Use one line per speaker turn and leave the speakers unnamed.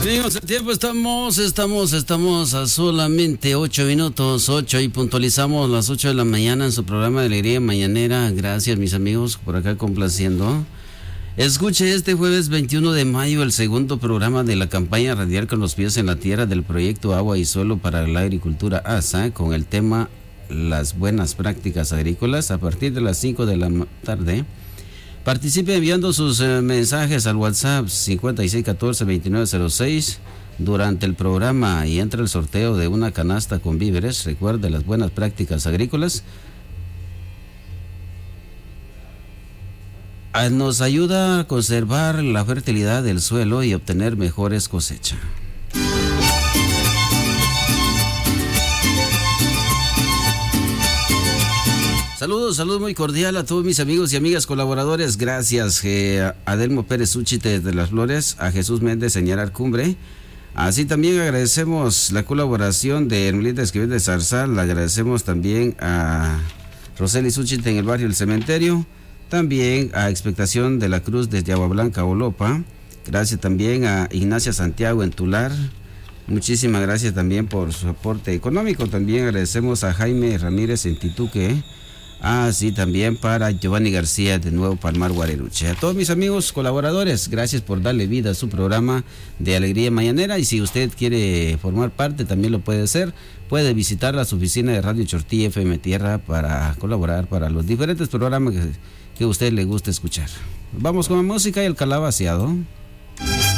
Amigos, el tiempo estamos a solamente 8 minutos, 8 y puntualizamos las 8 de la mañana en su programa de Alegría Mañanera. Gracias, mis amigos, por acá complaciendo. Escuche este jueves 21 de mayo el segundo programa de la campaña Radiar con los pies en la tierra del proyecto Agua y Suelo para la Agricultura ASA con el tema Las buenas prácticas agrícolas a partir de las 5 de la tarde. Participe enviando sus mensajes al WhatsApp 5614-2906 durante el programa y entre el sorteo de una canasta con víveres. Recuerde, las buenas prácticas agrícolas nos ayuda a conservar la fertilidad del suelo y obtener mejores cosechas. Saludos muy cordial a todos mis amigos y amigas colaboradores. Gracias a Delmo Pérez Úchite de Las Flores, a Jesús Méndez Señalar Cumbre. Así también agradecemos la colaboración de Hermelita Esquivel de Zarzal. Agradecemos también a Roseli Úchite en el barrio El Cementerio. También a Expectación de la Cruz desde Agua Blanca, Olopa. Gracias también a Ignacia Santiago en Tular. Muchísimas gracias también por su aporte económico. También agradecemos a Jaime Ramírez en Tituque. Sí, también para Giovanni García de Nuevo Palmar, Guareruche. A todos mis amigos colaboradores, gracias por darle vida a su programa de Alegría Mañanera. Y si usted quiere formar parte, también lo puede hacer. Puede visitar las oficinas de Radio Chortí FM Tierra para colaborar para los diferentes programas que a usted le gusta escuchar. Vamos con la música y el calabaceado.